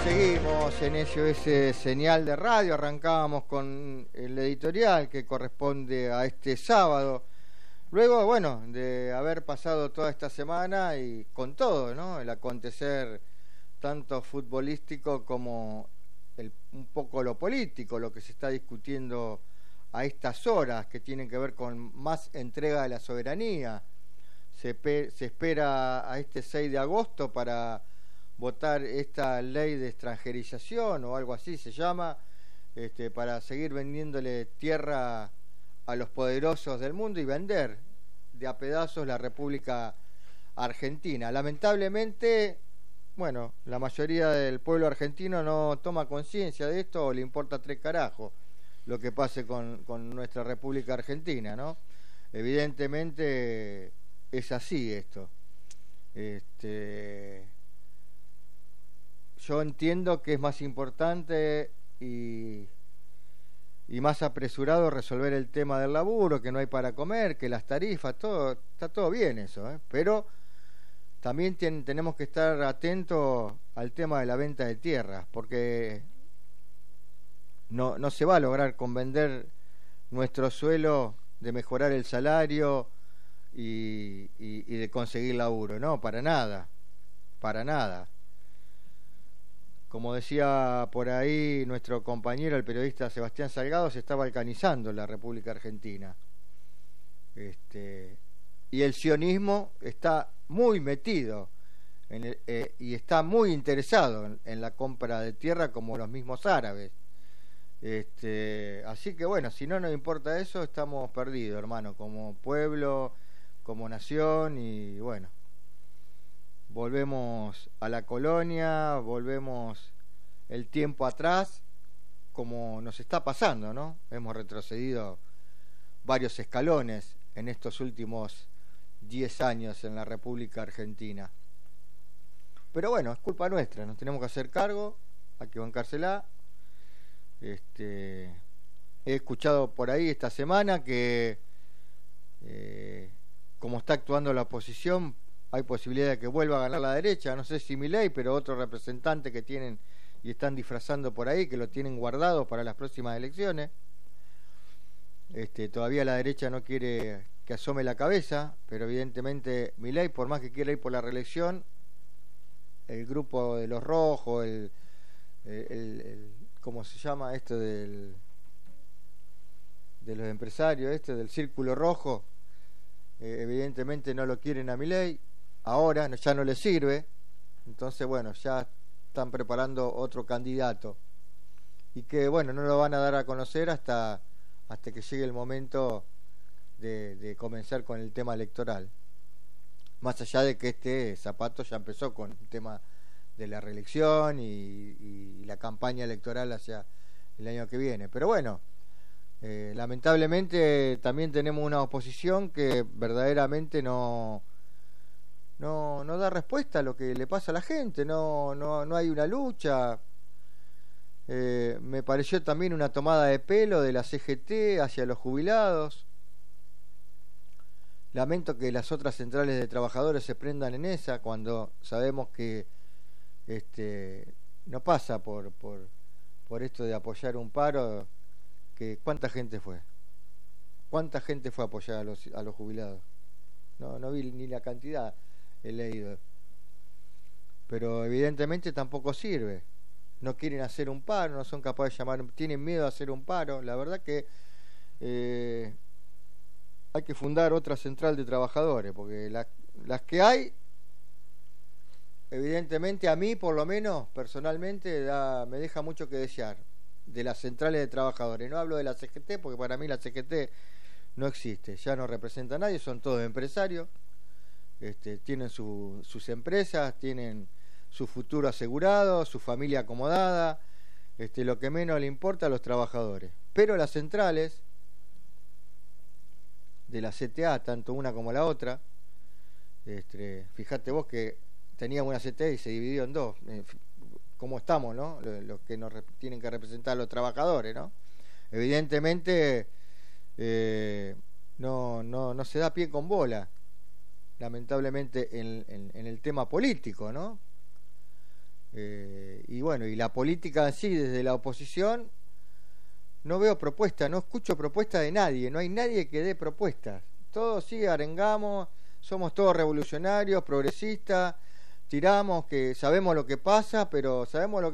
Seguimos en SOS Señal de Radio, arrancábamos con el editorial que corresponde a este sábado. Luego, bueno, de haber pasado toda esta semana y con todo, ¿no? El acontecer tanto futbolístico como un poco lo político, lo que se está discutiendo a estas horas, que tienen que ver con más entrega de la soberanía. Se espera a este 6 de agosto para votar esta ley de extranjerización o algo así se llama, para seguir vendiéndole tierra a los poderosos del mundo y vender de a pedazos la República Argentina. Lamentablemente, bueno, la mayoría del pueblo argentino no toma conciencia de esto o le importa tres carajos lo que pase con nuestra República Argentina, ¿no? Evidentemente es así esto. Yo entiendo que es más importante y más apresurado resolver el tema del laburo, que no hay para comer, que las tarifas, todo está todo bien eso, pero también tenemos que estar atentos al tema de la venta de tierras, porque no se va a lograr con vender nuestro suelo, de mejorar el salario y de conseguir laburo, no, para nada, para nada. Como decía por ahí nuestro compañero, el periodista Sebastián Salgado, se está balcanizando la República Argentina. Y el sionismo está muy metido y está muy interesado en la compra de tierra, como los mismos árabes. Así que bueno, si no nos importa eso, estamos perdidos, hermano, como pueblo, como nación, y bueno. Volvemos a la colonia, volvemos el tiempo atrás, como nos está pasando, ¿no? Hemos retrocedido varios escalones en estos últimos 10 años en la República Argentina. Pero bueno, es culpa nuestra, nos tenemos que hacer cargo, hay que bancársela. He escuchado por ahí esta semana que, como está actuando la oposición, hay posibilidad de que vuelva a ganar la derecha, no sé si Milei, pero otro representante que tienen y están disfrazando por ahí, que lo tienen guardado para las próximas elecciones. Todavía la derecha no quiere que asome la cabeza, pero evidentemente Milei, por más que quiera ir por la reelección, el grupo de los rojos, ¿cómo se llama esto de los empresarios, del círculo rojo? Evidentemente no lo quieren a Milei. Ahora ya no le sirve, entonces bueno, ya están preparando otro candidato y que bueno, no lo van a dar a conocer hasta que llegue el momento de comenzar con el tema electoral, más allá de que este Zapato ya empezó con el tema de la reelección y la campaña electoral hacia el año que viene, pero bueno, lamentablemente también tenemos una oposición que verdaderamente no da respuesta a lo que le pasa a la gente, no hay una lucha. Me pareció también una tomada de pelo de la CGT hacia los jubilados. Lamento que las otras centrales de trabajadores se prendan en esa, cuando sabemos que no pasa por esto de apoyar un paro, que ¿cuánta gente fue a apoyar a los jubilados? No vi ni la cantidad. He leído, pero evidentemente tampoco sirve. No quieren hacer un paro, no son capaces de llamar, tienen miedo a hacer un paro. La verdad que hay que fundar otra central de trabajadores, porque las que hay, evidentemente a mí por lo menos personalmente me deja mucho que desear de las centrales de trabajadores. No hablo de la CGT, porque para mí la CGT no existe, ya no representa a nadie, son todos empresarios. Tienen sus empresas, tienen su futuro asegurado, su familia acomodada, lo que menos le importa a los trabajadores. Pero las centrales de la CTA, tanto una como la otra, fíjate vos que teníamos una CTA y se dividió en dos. ¿Cómo estamos, no? Los que nos tienen que representar a los trabajadores, ¿no? Evidentemente no se da pie con bola, lamentablemente, en el tema político, ¿no? Y bueno, y la política en sí, desde la oposición, no veo propuestas, no escucho propuestas de nadie, no hay nadie que dé propuestas. Todos sí arengamos, somos todos revolucionarios, progresistas, tiramos que sabemos lo que pasa, pero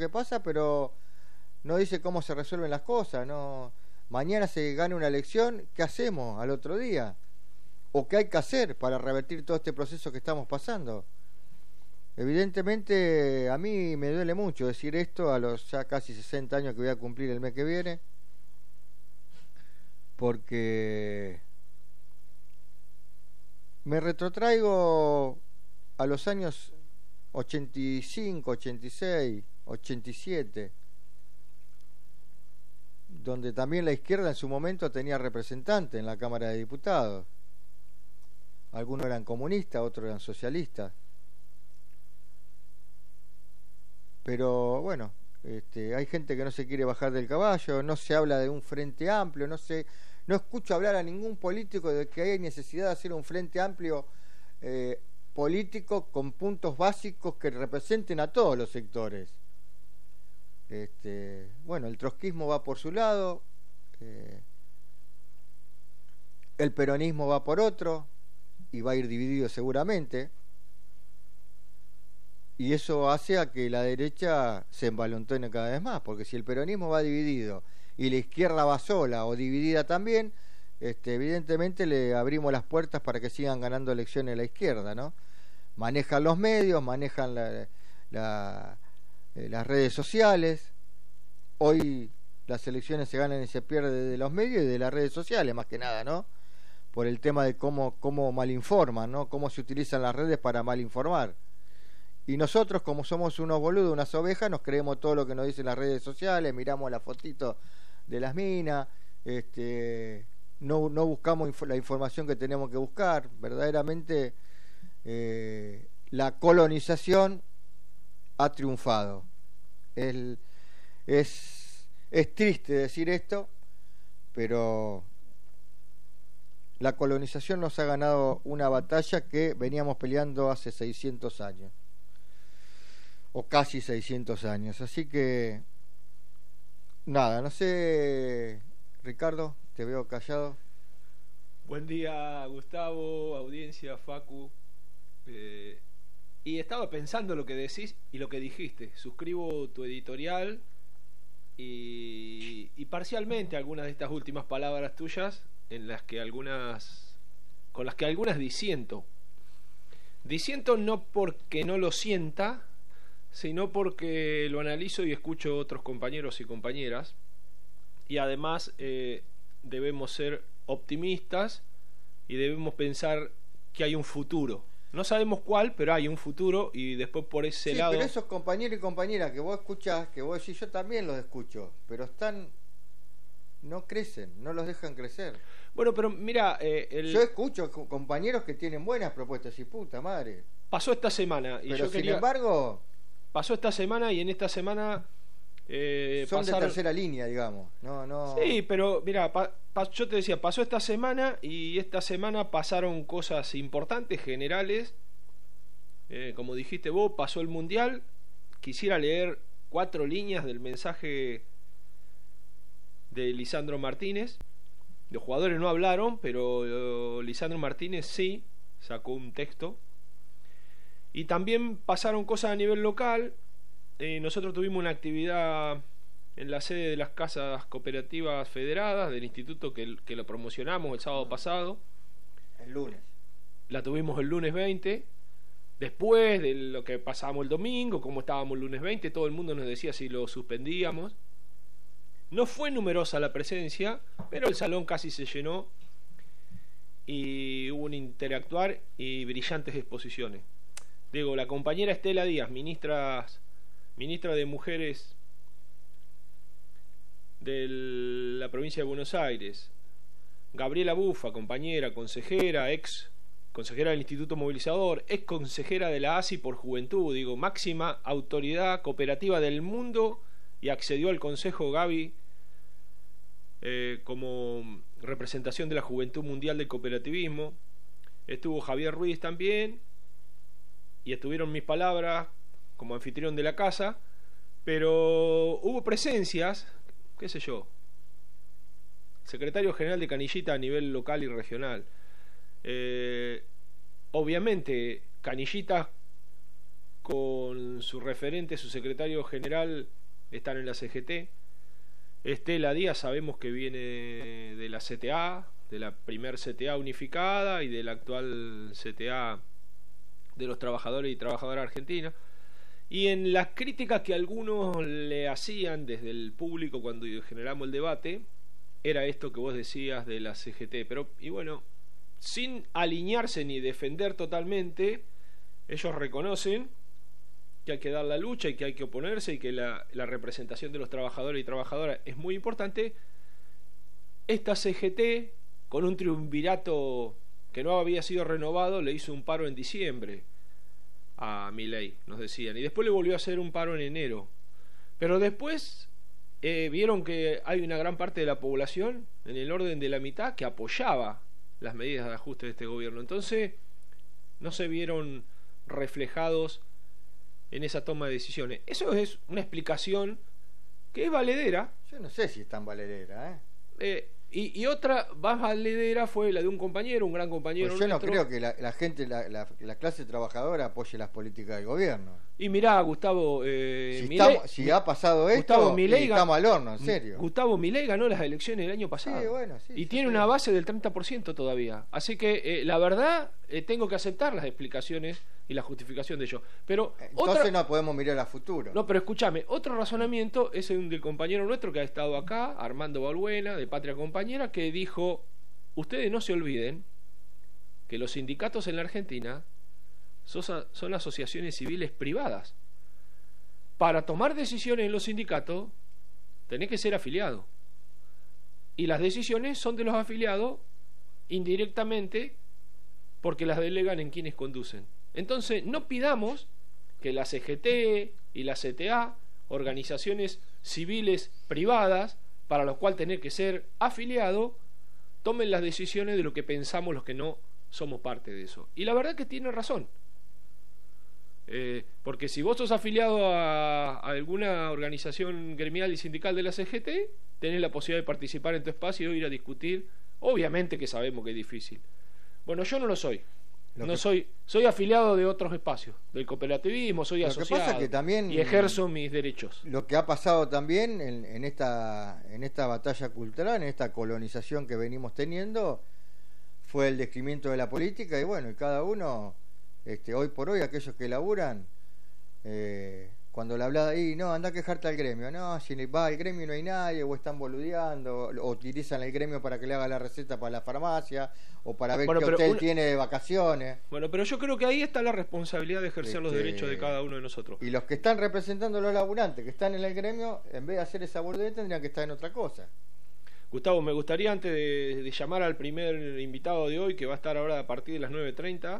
no dice cómo se resuelven las cosas, no. Mañana se gana una elección, ¿qué hacemos al otro día? ¿O qué hay que hacer para revertir todo este proceso que estamos pasando? Evidentemente a mí me duele mucho decir esto a los ya casi 60 años que voy a cumplir el mes que viene, porque me retrotraigo a los años 85, 86, 87, donde también la izquierda en su momento tenía representantes en la Cámara de Diputados. Algunos eran comunistas, otros eran socialistas. Pero bueno, hay gente que no se quiere bajar del caballo, no se habla de un frente amplio, no escucho hablar a ningún político de que hay necesidad de hacer un frente amplio político con puntos básicos que representen a todos los sectores. Bueno, el trotskismo va por su lado, el peronismo va por otro y va a ir dividido seguramente, y eso hace a que la derecha se envalontone cada vez más, porque si el peronismo va dividido y la izquierda va sola o dividida también, evidentemente le abrimos las puertas para que sigan ganando elecciones a la izquierda, ¿no? Manejan los medios, manejan las redes sociales. Hoy las elecciones se ganan y se pierden de los medios y de las redes sociales, más que nada, ¿no? Por el tema de cómo malinforman, ¿no? Cómo se utilizan las redes para malinformar. Y nosotros, como somos unos boludos, unas ovejas, nos creemos todo lo que nos dicen las redes sociales, miramos la fotito de las minas, no buscamos la información que tenemos que buscar. Verdaderamente la colonización ha triunfado. Es triste decir esto, pero la colonización nos ha ganado una batalla que veníamos peleando hace 600 años. O casi 600 años. Así que nada, no sé, Ricardo, te veo callado. Buen día, Gustavo, audiencia, Facu. Y estaba pensando lo que decís y lo que dijiste. Suscribo tu editorial y parcialmente algunas de estas últimas palabras tuyas, con las que algunas disiento. Disiento no porque no lo sienta, sino porque lo analizo y escucho otros compañeros y compañeras, y además debemos ser optimistas y debemos pensar que hay un futuro. No sabemos cuál, pero hay un futuro, y después por ese lado... Pero esos compañeros y compañeras que vos escuchás, que vos decís, yo también los escucho, pero no crecen, no los dejan crecer. Bueno, pero mira... Yo escucho compañeros que tienen buenas propuestas y puta madre. Pasó esta semana y pero yo sin embargo... Pasó esta semana y en esta semana son de tercera línea, digamos. No. Sí, pero mira, yo te decía, pasó esta semana y esta semana pasaron cosas importantes, generales. Como dijiste vos, pasó el Mundial. Quisiera leer 4 líneas del mensaje de Lisandro Martínez. Los jugadores no hablaron, pero Lisandro Martínez sí sacó un texto. Y también pasaron cosas a nivel local. Nosotros tuvimos una actividad en la sede de las Casas Cooperativas Federadas del instituto que lo promocionamos el sábado pasado. El lunes. La tuvimos el lunes 20. Después de lo que pasamos el domingo, como estábamos el lunes 20, todo el mundo nos decía si lo suspendíamos. No fue numerosa la presencia, pero el salón casi se llenó y hubo un interactuar y brillantes exposiciones. Digo, la compañera Estela Díaz, ministra de Mujeres de la provincia de Buenos Aires, Gabriela Bufa, compañera, consejera, ex consejera del Instituto Movilizador, ex consejera de la ASI por Juventud, digo, máxima autoridad cooperativa del mundo, y accedió al Consejo Gaby como representación de la Juventud Mundial del Cooperativismo. Estuvo Javier Ruiz también, y estuvieron mis palabras como anfitrión de la casa, pero hubo presencias, qué sé yo, secretario general de Canillita a nivel local y regional. Obviamente, Canillita con su referente, su secretario general, están en la CGT. Estela Díaz sabemos que viene de la CTA, de la primer CTA unificada y de la actual CTA de los trabajadores y trabajadoras argentinas. Y en las críticas que algunos le hacían desde el público cuando generamos el debate, era esto que vos decías de la CGT. Pero, y bueno, sin alinearse ni defender totalmente, ellos reconocen que hay que dar la lucha y que hay que oponerse y que la representación de los trabajadores y trabajadoras es muy importante. Esta CGT, con un triunvirato que no había sido renovado, le hizo un paro en diciembre a Milei, nos decían, y después le volvió a hacer un paro en enero. Pero después vieron que hay una gran parte de la población, en el orden de la mitad, que apoyaba las medidas de ajuste de este gobierno. Entonces no se vieron reflejados en esa toma de decisiones. Eso es una explicación que es valedera. Yo no sé si es tan valedera, y otra más valedera fue la de un compañero, un gran compañero pues yo nuestro. no creo que la gente, la clase trabajadora apoye las políticas del gobierno. Y mirá, Gustavo, si ha pasado esto, estamos al horno, en serio. Gustavo Milei ganó las elecciones el año pasado. Sí, bueno, y tiene una base del 30% todavía. Así que, la verdad, tengo que aceptar las explicaciones y la justificación de ello. Pero entonces no podemos mirar a futuro. No, pero escúchame, otro razonamiento es un del compañero nuestro que ha estado acá, Armando Balbuena, de Patria Compañera, que dijo: ustedes no se olviden que los sindicatos en la Argentina son asociaciones civiles privadas. Para tomar decisiones en los sindicatos tenés que ser afiliado, y las decisiones son de los afiliados indirectamente, porque las delegan en quienes conducen. Entonces no pidamos que la CGT y la CTA, organizaciones civiles privadas para las cuales tener que ser afiliado, tomen las decisiones de lo que pensamos los que no somos parte de eso. Y la verdad que tiene razón, porque si vos sos afiliado a alguna organización gremial y sindical de la CGT, tenés la posibilidad de participar en tu espacio e ir a discutir. Obviamente que sabemos que es difícil. Bueno, yo no lo soy. Soy afiliado de otros espacios, del cooperativismo, soy asociado, pasa que también, y ejerzo mis derechos. Lo que ha pasado también en esta batalla cultural, en esta colonización que venimos teniendo, fue el descrimiento de la política. Y bueno, y cada uno, hoy por hoy, aquellos que laburan, cuando le habla ahí, no, anda a quejarte al gremio, no, si va al gremio no hay nadie, o están boludeando, o utilizan el gremio para que le haga la receta para la farmacia, o para ver qué hotel tiene de vacaciones. Bueno, pero yo creo que ahí está la responsabilidad de ejercer los derechos de cada uno de nosotros. Y los que están representando a los laburantes, que están en el gremio, en vez de hacer esa boludez, tendrían que estar en otra cosa. Gustavo, me gustaría, antes de llamar al primer invitado de hoy, que va a estar ahora a partir de las 9:30,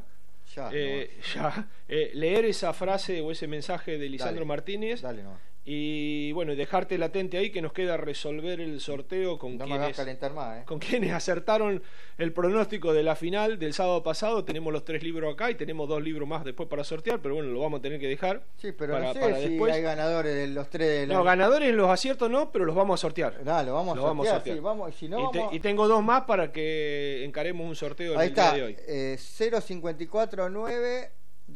leer esa frase o ese mensaje de Lisandro Martínez. Dale, no. Y bueno, dejarte latente ahí, que nos queda resolver el sorteo con quienes acertaron el pronóstico de la final del sábado pasado. Tenemos los 3 libros acá y tenemos 2 libros más después para sortear, pero bueno, lo vamos a tener que dejar. Sí, pero no sé si después hay ganadores de los 3. No, ganadores en los aciertos no, pero los vamos a sortear. Lo vamos a sortear. Sí, vamos, si no, y tengo 2 más para que encaremos un sorteo el día de hoy. 0549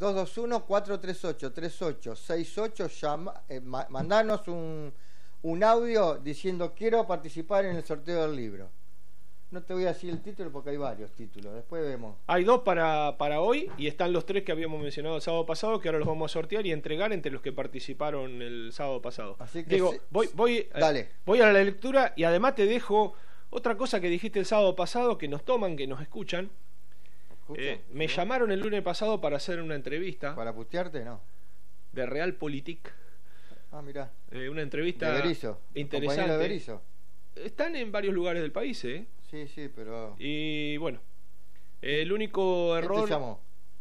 221-438-3868. Mandanos un audio diciendo: quiero participar en el sorteo del libro. No te voy a decir el título porque hay varios títulos, después vemos. Hay 2 para hoy, y están los 3 que habíamos mencionado el sábado pasado, que ahora los vamos a sortear y entregar entre los que participaron el sábado pasado. Así que Digo, voy a la lectura, y además te dejo otra cosa que dijiste el sábado pasado, que nos toman, que nos escuchan. Me llamaron el lunes pasado para hacer una entrevista. ¿Para putearte? No. De Realpolitik. Ah, mirá. Una entrevista de Berizo, interesante. De Berizo. Están en varios lugares del país, Sí, pero... Y bueno, el único error... ¿Quién te llamó?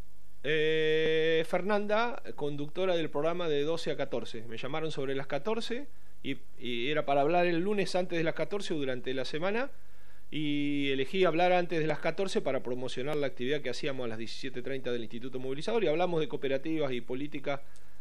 Fernanda, conductora del programa de 12 a 14. Me llamaron sobre las 14 y era para hablar el lunes antes de las 14 o durante la semana. Y elegí hablar antes de las 14 para promocionar la actividad que hacíamos a las 17:30 del Instituto Movilizador, y hablamos de cooperativas y política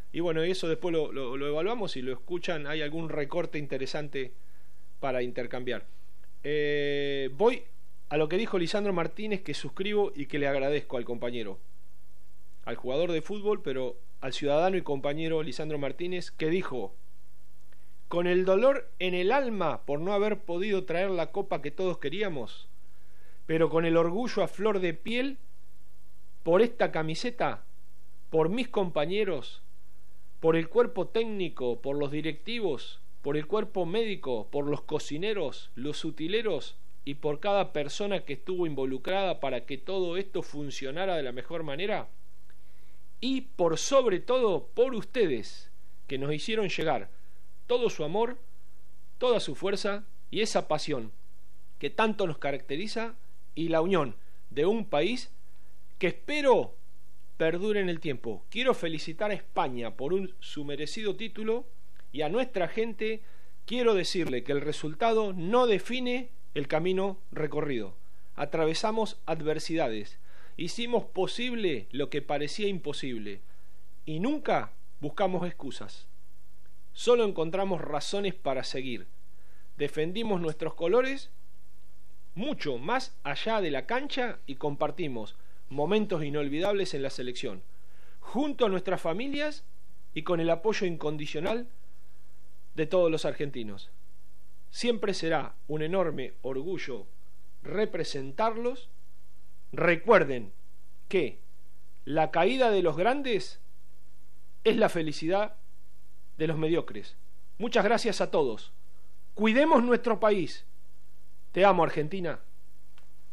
Y bueno, eso después lo evaluamos y lo escuchan. Hay algún recorte interesante para intercambiar. Voy a lo que dijo Lisandro Martínez, que suscribo y que le agradezco al compañero, al jugador de fútbol, pero al ciudadano y compañero Lisandro Martínez, que dijo: con el dolor en el alma por no haber podido traer la copa que todos queríamos, pero con el orgullo a flor de piel por esta camiseta, por mis compañeros, por el cuerpo técnico, por los directivos, por el cuerpo médico, por los cocineros, los utileros y por cada persona que estuvo involucrada para que todo esto funcionara de la mejor manera, y por sobre todo por ustedes, que nos hicieron llegar todo su amor, toda su fuerza y esa pasión que tanto nos caracteriza, y la unión de un país que espero perdure en el tiempo. Quiero felicitar a España por su merecido título, y a nuestra gente quiero decirle que el resultado no define el camino recorrido. Atravesamos adversidades, hicimos posible lo que parecía imposible y nunca buscamos excusas. Solo encontramos razones para seguir. Defendimos nuestros colores mucho más allá de la cancha y compartimos momentos inolvidables en la selección, junto a nuestras familias y con el apoyo incondicional de todos los argentinos. Siempre será un enorme orgullo representarlos. Recuerden que la caída de los grandes es la felicidad de los mediocres. Muchas gracias a todos. Cuidemos nuestro país. Te amo, Argentina.